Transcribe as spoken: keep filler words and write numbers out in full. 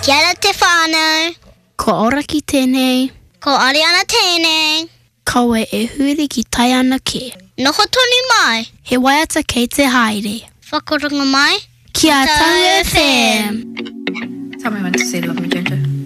Kia ora te whānau. Ko ora ki tēnei. Ko Ariana tēnei. Kaua e huri ki tai ana ke. Noho tonu mai. He waiata kei te haere. Whakarunga mai. Kia Tahu F M. Tell me when to say love me, Ginger.